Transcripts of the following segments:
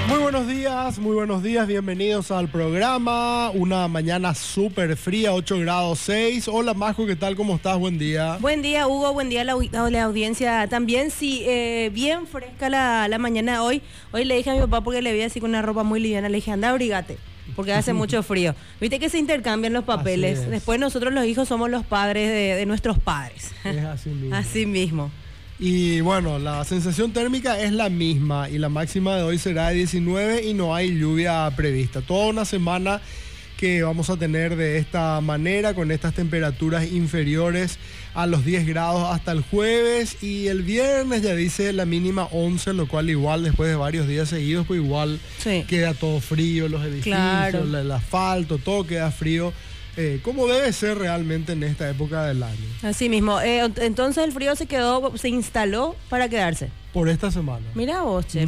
Muy buenos días, bienvenidos al programa. Una mañana súper fría, 8 grados 6. Hola Majo, ¿qué tal? ¿Cómo estás? Buen día. Buen día, Hugo, buen día a la audiencia también. Sí, bien fresca la mañana de hoy. Hoy le dije a mi papá, porque le vi así con una ropa muy liviana, le dije, anda, abrigate, porque hace mucho frío. Viste que se intercambian los papeles. Después nosotros los hijos somos los padres de nuestros padres. Es así mismo. Así mismo. Y bueno, la sensación térmica es la misma y la máxima de hoy será de 19 y no hay lluvia prevista. Toda una semana que vamos a tener de esta manera, con estas temperaturas inferiores a los 10 grados hasta el jueves, y el viernes ya dice la mínima 11, lo cual igual después de varios días seguidos, pues igual sí, queda todo frío, los edificios, claro, el asfalto, todo queda frío. Como debe ser realmente en esta época del año. Así mismo. Entonces el frío se instaló para quedarse. Por esta semana. Mira vos, che.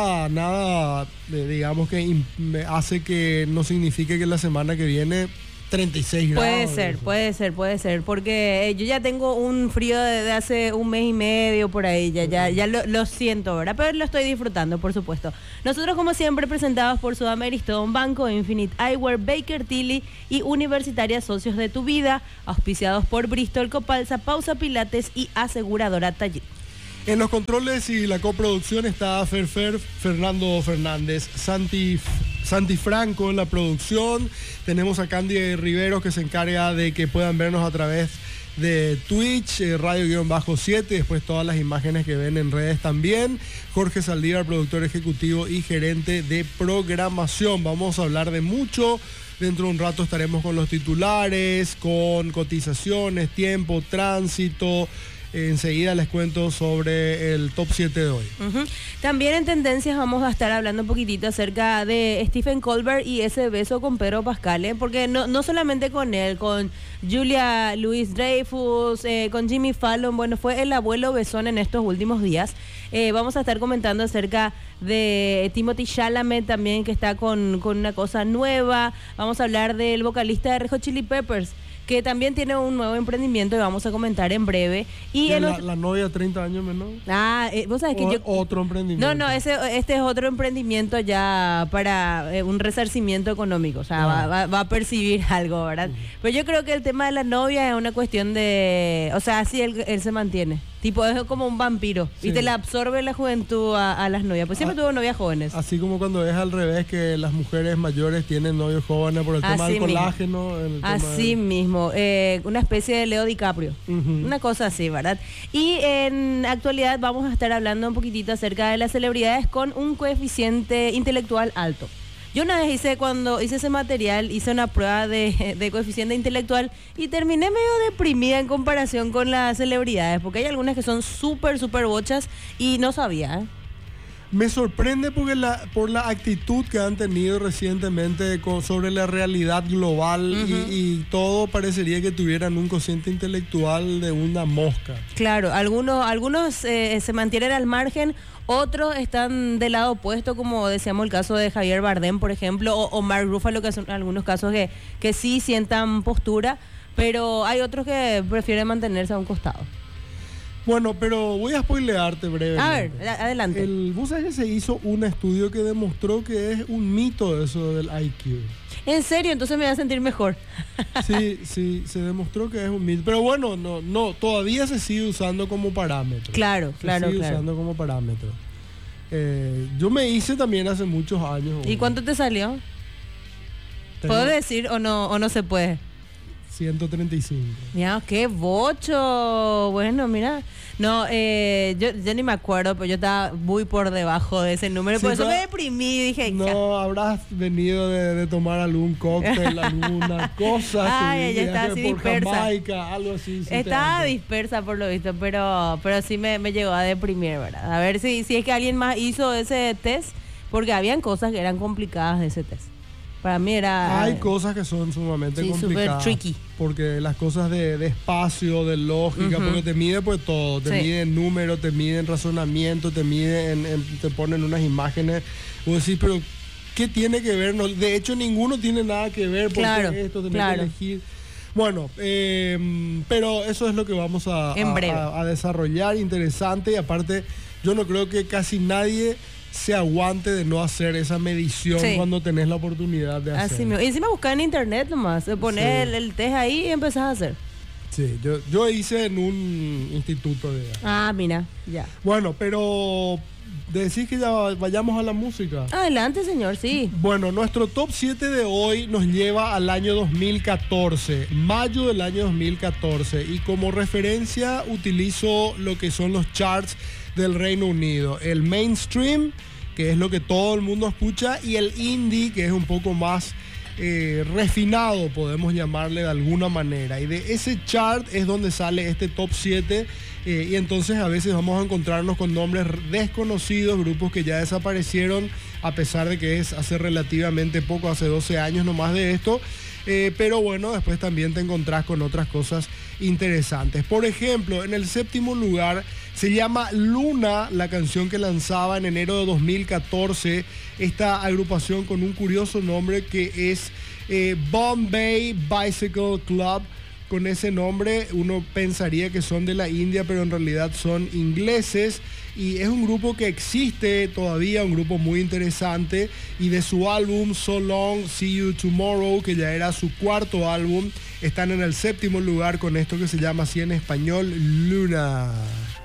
Nada, digamos que hace que no signifique que la semana que viene 36 grados. Puede ser, porque yo ya tengo un frío de hace un mes y medio por ahí, ya lo siento, ¿verdad? Pero lo estoy disfrutando, por supuesto. Nosotros, como siempre, presentados por Sudamérica, Banco, Infinite Eyewear, Baker Tilly y Universitaria Socios de tu Vida, auspiciados por Bristol, Copalsa, Pausa Pilates y Aseguradora Tallí. En los controles y la coproducción está Fernando Fernández, Santi Franco en la producción. Tenemos a Candy Rivero, que se encarga de que puedan vernos a través de Twitch, radio-7, después todas las imágenes que ven en redes también. Jorge Saldívar, productor ejecutivo y gerente de programación. Vamos a hablar de mucho. Dentro de un rato estaremos con los titulares, con cotizaciones, tiempo, tránsito. Enseguida les cuento sobre el top 7 de hoy. También en tendencias vamos a estar hablando un poquitito acerca de Stephen Colbert y ese beso con Pedro Pascal, porque no solamente con él, con Julia Louis-Dreyfus, con Jimmy Fallon. Bueno, fue el abuelo besón en estos últimos días. Vamos a estar comentando acerca de Timothée Chalamet también, que está con una cosa nueva. Vamos a hablar del vocalista de Red Hot Chili Peppers, que también tiene un nuevo emprendimiento y vamos a comentar en breve. Y la novia 30 años menor. Vos sabés que otro emprendimiento. No, este es otro emprendimiento ya para un resarcimiento económico, o sea, va a percibir algo, ¿verdad? Pero yo creo que el tema de la novia es una cuestión de, o sea, así él se mantiene. Tipo, es como un vampiro, sí, y te la absorbe la juventud a las novias. Pues siempre tuvo novias jóvenes. Así como cuando es al revés, que las mujeres mayores tienen novios jóvenes por el tema del colágeno. Así mismo, una especie de Leo DiCaprio. Una cosa así, ¿verdad? Y en actualidad vamos a estar hablando un poquitito acerca de las celebridades con un coeficiente intelectual alto. Yo una vez cuando hice ese material, hice una prueba de coeficiente intelectual y terminé medio deprimida en comparación con las celebridades, porque hay algunas que son súper bochas y no sabía, Me sorprende porque por la actitud que han tenido recientemente sobre la realidad global, y todo parecería que tuvieran un cociente intelectual de una mosca. Claro, algunos se mantienen al margen, otros están del lado opuesto, como decíamos el caso de Javier Bardem, por ejemplo, o Mark Ruffalo, que son algunos casos que sí sientan postura, pero hay otros que prefieren mantenerse a un costado. Bueno, pero voy a spoilearte brevemente. A ver, adelante. Vos sabés que se hizo un estudio que demostró que es un mito eso del IQ. ¿En serio? Entonces me voy a sentir mejor. Sí, se demostró que es un mito. Pero bueno, no, todavía se sigue usando como parámetro. Claro. Usando como parámetro. Yo me hice también hace muchos años. ¿Y cuánto te salió? ¿Puedo decir o no se puede? 135. Mira, qué bocho. Bueno, mira. No, yo ni me acuerdo, pero yo estaba muy por debajo de ese número. Sí, por eso me deprimí y dije... No, habrás venido de tomar algún cóctel, alguna cosa. Ay, ya está así dispersa. Jamaica, algo así. Estaba dispersa por lo visto, pero sí me llegó a deprimir, ¿verdad? A ver si es que alguien más hizo ese test, porque habían cosas que eran complicadas de ese test. Para mí hay cosas que son sumamente complicadas. Súper tricky. Porque las cosas de espacio, de lógica, porque te mide pues todo. Te mide en número, te mide en razonamiento, te mide te ponen unas imágenes. Vos decís, pero ¿qué tiene que ver? No, de hecho, ninguno tiene nada que ver, porque esto tenés que elegir. Bueno, pero eso es lo que vamos a desarrollar, interesante. Y aparte, yo no creo que casi nadie se aguante de no hacer esa medición Sí. cuando tenés la oportunidad de hacer. Así mismo. Y encima buscar en internet nomás, poner Sí. el test ahí y empezás a hacer. Sí, yo hice en un instituto de... Ah, mira, ya. Bueno, pero decís que ya vayamos a la música. Adelante, señor, sí. Bueno, nuestro top 7 de hoy nos lleva al año 2014, mayo del año 2014, y como referencia utilizo lo que son los charts del Reino Unido, el mainstream, que es lo que todo el mundo escucha, y el indie, que es un poco más refinado, podemos llamarle de alguna manera, y de ese chart es donde sale este top 7. Y entonces a veces vamos a encontrarnos con nombres desconocidos, grupos que ya desaparecieron, a pesar de que es hace relativamente poco, hace 12 años nomás de esto. Pero bueno, después también te encontrás con otras cosas interesantes. Por ejemplo, en el 7º lugar se llama Luna, la canción que lanzaba en enero de 2014 esta agrupación con un curioso nombre que es Bombay Bicycle Club. Con ese nombre uno pensaría que son de la India, pero en realidad son ingleses, y es un grupo que existe todavía, un grupo muy interesante, y de su álbum So Long, See You Tomorrow, que ya era su 4º álbum, están en el 7º lugar con esto que se llama así en español, Luna.